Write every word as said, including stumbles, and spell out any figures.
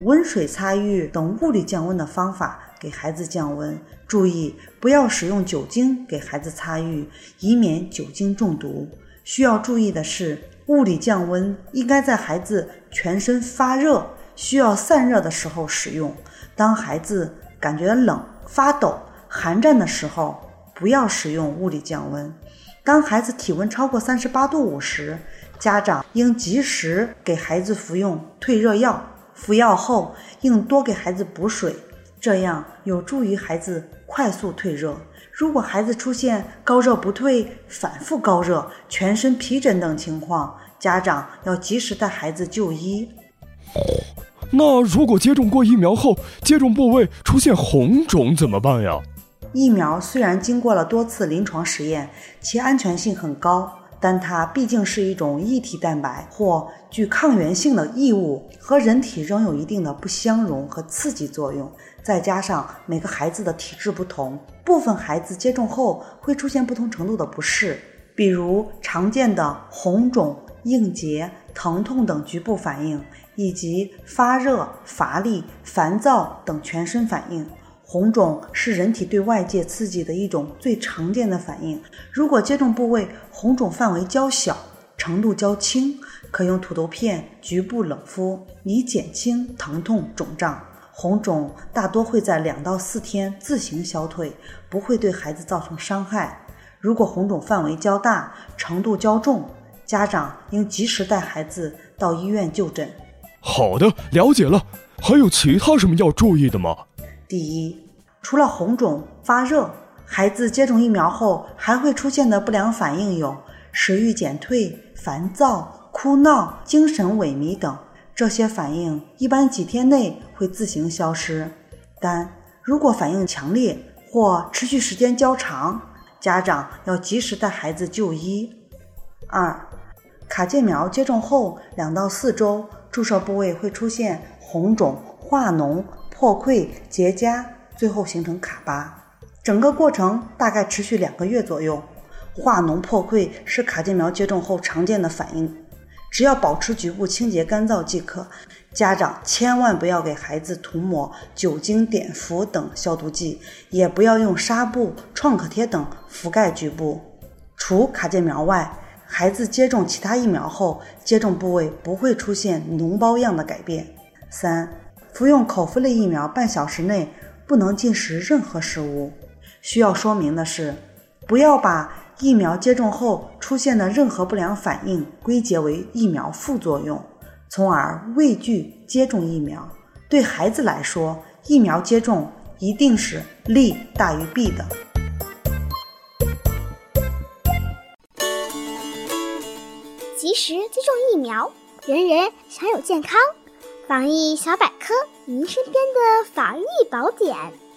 温水擦浴等物理降温的方法给孩子降温，注意不要使用酒精给孩子擦浴，以免酒精中毒。需要注意的是，物理降温应该在孩子全身发热、需要散热的时候使用。当孩子感觉冷、发抖、寒战的时候，不要使用物理降温。当孩子体温超过三十八度五时，家长应及时给孩子服用退热药，服药后应多给孩子补水，这样有助于孩子快速退热。如果孩子出现高热不退、反复高热、全身皮疹等情况，家长要及时带孩子就医。 那如果接种过疫苗后，接种部位出现红肿怎么办呀？ 疫苗虽然经过了多次临床实验，其安全性很高，但它毕竟是一种异体蛋白或具抗原性的异物，和人体仍有一定的不相容和刺激作用。再加上每个孩子的体质不同，部分孩子接种后会出现不同程度的不适，比如常见的红肿、硬结、疼痛等局部反应，以及发热、乏力、烦躁等全身反应。红肿是人体对外界刺激的一种最常见的反应，如果接种部位红肿范围较小、程度较轻，可用土豆片局部冷敷，以减轻疼痛肿胀。红肿大多会在两到四天自行消退，不会对孩子造成伤害。如果红肿范围较大、程度较重，家长应及时带孩子到医院就诊。 好的，了解了。还有其他什么要注意的吗？ 第一，除了红肿、发热，孩子接种疫苗后还会出现的不良反应有食欲减退、烦躁、哭闹、精神萎靡等。这些反应一般几天内会自行消失，但如果反应强烈或持续时间较长，家长要及时带孩子就医。二，卡介苗接种后两到四周，注射部位会出现红肿、化脓、破溃、结痂，最后形成卡疤，整个过程大概持续两个月左右。化脓破溃是卡介苗接种后常见的反应，只要保持局部清洁干燥即可。家长千万不要给孩子涂抹酒精、碘伏等消毒剂，也不要用纱布、创可贴等覆盖局部。除卡介苗外，孩子接种其他疫苗后，接种部位不会出现脓包样的改变。三，服用口服类疫苗半小时内不能进食任何食物。需要说明的是，不要把疫苗接种后出现的任何不良反应归结为疫苗副作用，从而畏惧接种疫苗。对孩子来说，疫苗接种一定是利大于弊的。 及时接种疫苗，人人享有健康。防疫小百科，您身边的防疫宝典。